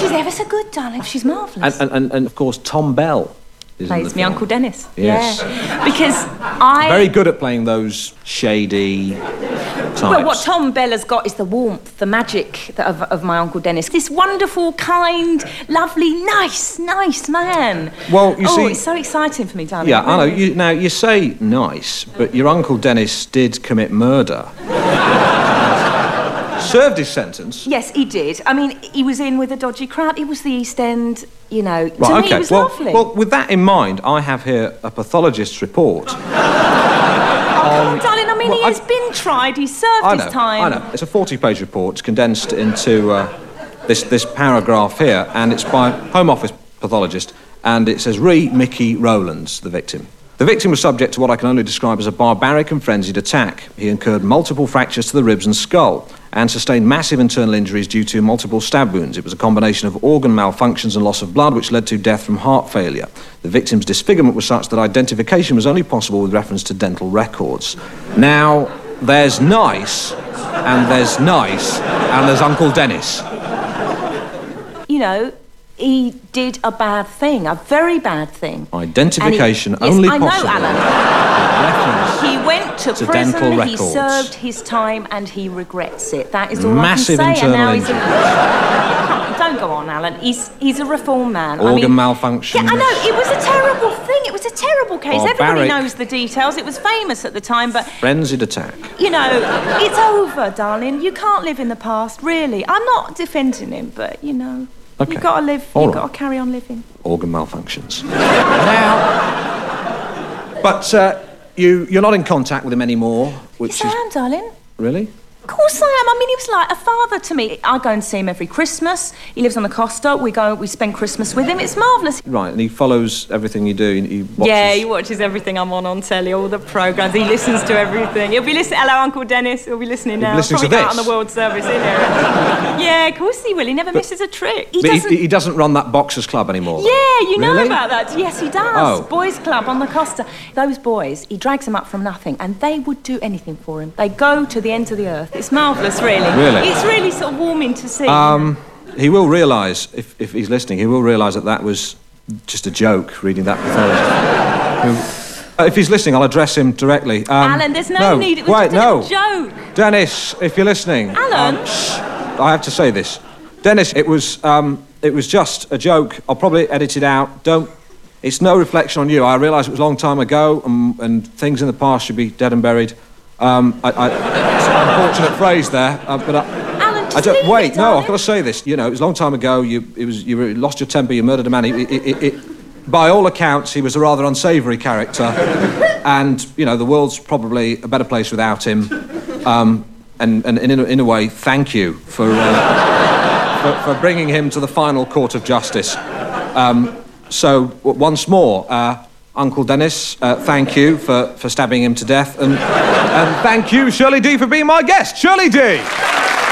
she's ever so good, darling. She's marvellous. And of course, Tom Bell is in the Plays me film. Uncle Dennis. Yes. Yeah. Because I... Very good at playing those shady types. Well, what Tom Bell has got is the warmth, the magic of my Uncle Dennis. This wonderful, kind, lovely, nice man. Well, you see... Oh, it's so exciting for me, darling. Yeah, I know. Now, you say nice, but your Uncle Dennis did commit murder. Served his sentence. Yes, he did. I mean, he was in with a dodgy crowd. It was the East End, you know. Right, to me, okay. it was lovely. Well, with that in mind, I have here a pathologist's report. Come on, darling. I mean, he has been tried. He served his time. I know. It's a 40-page report. It's condensed into this paragraph here, and it's by Home Office pathologist, and it says, Mickey Rowlands, the victim. The victim was subject to what I can only describe as a barbaric and frenzied attack. He incurred multiple fractures to the ribs and skull and sustained massive internal injuries due to multiple stab wounds. It was a combination of organ malfunctions and loss of blood which led to death from heart failure. The victim's disfigurement was such that identification was only possible with reference to dental records. Now, there's nice, and there's nice, and there's Uncle Dennis. You know, he did a bad thing, a very bad thing. Identification only yes, possible. I know, Alan. He went to prison, he served his time, and he regrets it. That is all Massive I can say. internal And now don't go on, Alan. He's a reformed man. Organ malfunction. Yeah, I know. It was a terrible thing. It was a terrible case. Barbaric. Everybody knows the details. It was famous at the time, but... Frenzied attack. You know, it's over, darling. You can't live in the past, really. I'm not defending him, but, you know... Okay. You've got to live. All You've right. got to carry on living. Organ malfunctions. Now, but you're not in contact with him anymore, which Yes, I am, darling. Really? Of course I am. I mean, he was like a father to me. I go and see him every Christmas. He lives on the Costa. We spend Christmas with him. It's marvellous. Right, and he follows everything you do. He watches... Yeah, he watches everything I'm on telly, all the programmes. He listens to everything. He'll be listening. Hello, Uncle Dennis. He'll be listening now. Listening to Probably this? out on the World Service, isn't he? Yeah, of course he will. He never misses a trick. He doesn't run that boxers club anymore. Yeah, you know Really? about that. Yes, he does. Oh. Boys Club on the Costa. Those boys, he drags them up from nothing, and they would do anything for him. They go to the ends of the earth. It's marvellous, really. Really? It's really sort of warming to see. He will realise, if he's listening, he will realise that was just a joke, reading that pathology. If he's listening, I'll address him directly. Alan, there's no need. It was just a joke. Dennis, if you're listening... Alan? I have to say this. Dennis, it was just a joke. I'll probably edit it out. It's no reflection on you. I realise it was a long time ago, and things in the past should be dead and buried. It's an unfortunate phrase there, but Alan, just I don't. leave Wait, it, no, darling. I've got to say this. You know, it was a long time ago. You lost your temper. You murdered a man. By all accounts, he was a rather unsavoury character, and you know, the world's probably a better place without him. And in a way, thank you for bringing him to the final court of justice. So once more, Uncle Dennis, thank you for stabbing him to death, and thank you, Shirley D, for being my guest. Shirley D.